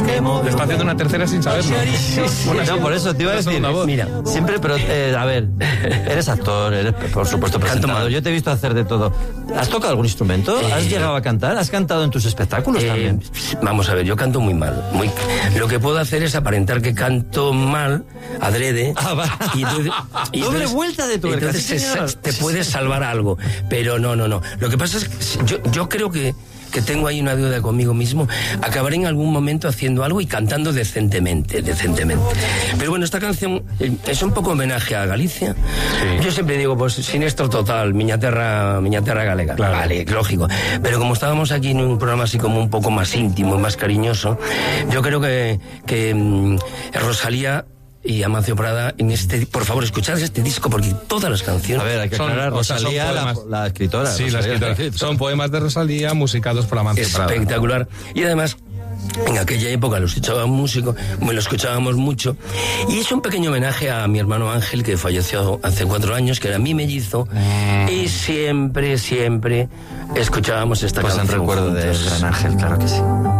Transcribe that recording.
Le está haciendo una tercera sin saberlo. No, por eso te iba a decir, mira, siempre, pero a ver, eres actor, eres por supuesto presentador, yo te he visto hacer de todo. ¿Has tocado algún instrumento? ¿Has llegado a cantar? ¿Has cantado en tus espectáculos también? Vamos a ver, yo canto muy mal. Lo que puedo hacer es aparentar que canto mal, adrede. Y doble vuelta de tu entonces te puedes salvar algo. Pero no. Lo que pasa es que yo creo que tengo ahí una deuda conmigo mismo. Acabaré en algún momento haciendo algo y cantando decentemente. Pero bueno, esta canción es un poco homenaje a Galicia. Sí. Yo siempre digo, pues, sinestro total, miña terra galega. Claro. Vale, lógico. Pero como estábamos aquí en un programa así como un poco más íntimo, más cariñoso, yo creo que Rosalía y Amancio Prada por favor, escuchad este disco porque todas las canciones... A ver, hay que aclarar, Rosalía, la escritora. Sí, la escritora. Son poemas de Rosalía musicados por Amancio Prada. Espectacular. Y además, en aquella época lo escuchábamos mucho. Y es un pequeño homenaje a mi hermano Ángel, que falleció hace 4 años, que era mi mellizo. Y siempre escuchábamos esta canción. Pues en recuerdo del gran Ángel, claro que sí.